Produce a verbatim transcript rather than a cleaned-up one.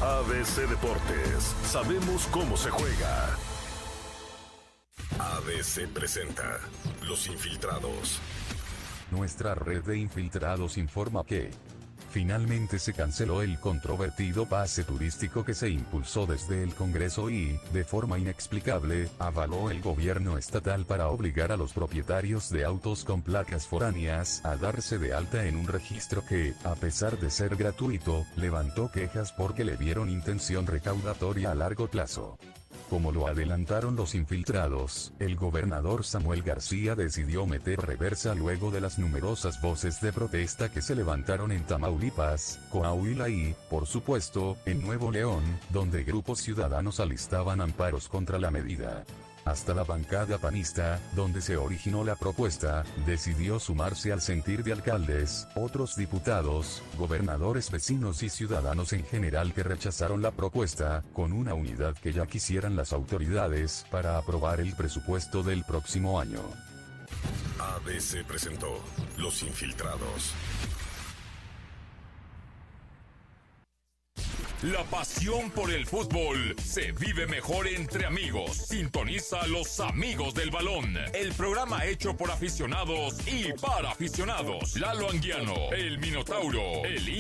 A B C Deportes, sabemos cómo se juega. A B C presenta Los Infiltrados. Nuestra red de infiltrados informa que finalmente se canceló el controvertido pase turístico que se impulsó desde el Congreso y, de forma inexplicable, avaló el gobierno estatal para obligar a los propietarios de autos con placas foráneas a darse de alta en un registro que, a pesar de ser gratuito, levantó quejas porque le vieron intención recaudatoria a largo plazo. Como lo adelantaron los infiltrados, el gobernador Samuel García decidió meter reversa luego de las numerosas voces de protesta que se levantaron en Tamaulipas, Coahuila y, por supuesto, en Nuevo León, donde grupos ciudadanos alistaban amparos contra la medida. Hasta la bancada panista, donde se originó la propuesta, decidió sumarse al sentir de alcaldes, otros diputados, gobernadores vecinos y ciudadanos en general que rechazaron la propuesta, con una unidad que ya quisieran las autoridades para aprobar el presupuesto del próximo año. A B C presentó Los Infiltrados. La pasión por el fútbol se vive mejor entre amigos. Sintoniza a Los Amigos del Balón, el programa hecho por aficionados y para aficionados. Lalo Anguiano, el Minotauro, el